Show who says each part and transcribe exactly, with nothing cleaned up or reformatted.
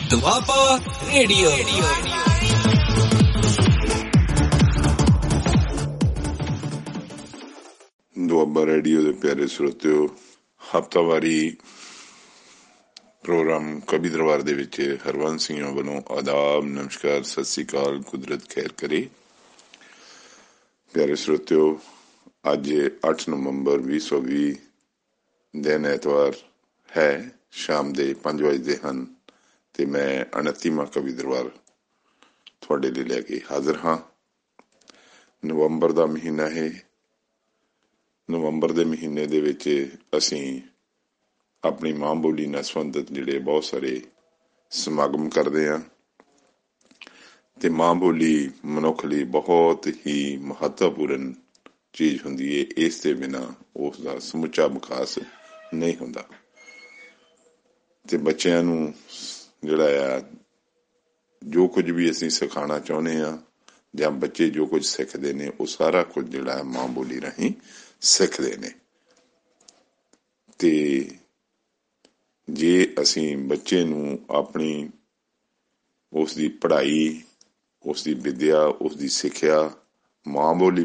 Speaker 1: Doaba radio.
Speaker 2: Doaba radio ਦੇ ਪਿਆਰੇ ਸਰੋਤਿਓ, ਹਫ਼ਤਾਵਾਰੀ ਪ੍ਰੋਗਰਾਮ ਕਵੀ ਦਰਬਾਰ ਦੇ ਵਿੱਚ ਹਰਵੰਸ ਸਿੰਘ ਵੱਲੋਂ ਆਦਾਬ, ਨਮਸਕਾਰ, ਸਤਿ ਸ੍ਰੀ ਅਕਾਲ, ਕੁਦਰਤ ਖੈਰ ਕਰੇ। ਪਿਆਰੇ ਸਰੋਤਿਓ, ਅੱਜ ਅੱਠ ਨਵੰਬਰ ਵੀਹ ਸੌ ਵੀਹ ਦਿਨ ਐਤਵਾਰ ਹੈ, ਸ਼ਾਮ ਦੇ ਪੰਜ ਵਜਦੇ ਹਨ ਤੇ ਮੈਂ ਉਨੱਤੀਵਾਂ ਕਵੀ ਦਰਬਾਰ ਤੁਹਾਡੇ ਲਈ ਲੈ ਕੇ ਹਾਜ਼ਰ ਹਾਂ। ਨਵੰਬਰ ਦਾ ਮਹੀਨਾ ਹੈ। ਨਵੰਬਰ ਦੇ ਮਹੀਨੇ ਦੇ ਵਿੱਚ ਅਸੀਂ ਆਪਣੀ ਮਾਂ ਬੋਲੀ ਨਾਲ ਸੰਬੰਧਿਤ ਜਿਹੜੇ ਬਹੁਤ ਸਾਰੇ ਸਮਾਗਮ ਕਰਦੇ ਹਾਂ ਤੇ ਮਾਂ ਬੋਲੀ ਮਨੁੱਖ ਲਈ ਬਹੁਤ ਹੀ ਮਹੱਤਵਪੂਰਨ ਚੀਜ਼ ਹੁੰਦੀ ਹੈ। ਇਸ ਦੇ ਬਿਨਾਂ ਉਸ ਦਾ ਸਮੁੱਚਾ ਵਿਕਾਸ ਨਹੀਂ ਹੁੰਦਾ ਤੇ ਬੱਚਿਆਂ ਨੂੰ ਜਿਹੜਾ ਆ ਜੋ ਕੁਝ ਵੀ ਅਸੀਂ ਸਿਖਾਉਣਾ ਚਾਹੁੰਦੇ ਹਾਂ ਜਾਂ ਬੱਚੇ ਜੋ ਕੁਝ ਸਿੱਖਦੇ ਨੇ ਉਹ ਸਾਰਾ ਕੁਝ ਜਿਹੜਾ ਹੈ ਮਾਂ ਬੋਲੀ ਰਾਹੀਂ ਸਿੱਖਦੇ ਨੇ। ਤੇ ਜੇ ਅਸੀਂ ਬੱਚੇ ਨੂੰ ਆਪਣੀ ਉਸ ਦੀ ਪੜ੍ਹਾਈ, ਉਸ ਦੀ ਵਿੱਦਿਆ, ਉਸ ਦੀ ਸਿੱਖਿਆ ਮਾਂ ਬੋਲੀ